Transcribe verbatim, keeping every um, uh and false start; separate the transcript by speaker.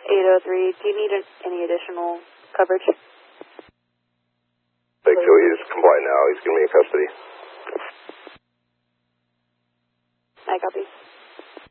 Speaker 1: eight oh three, do you need any additional coverage?
Speaker 2: Thank you. He's compliant now. He's going to be in custody.
Speaker 1: I copy.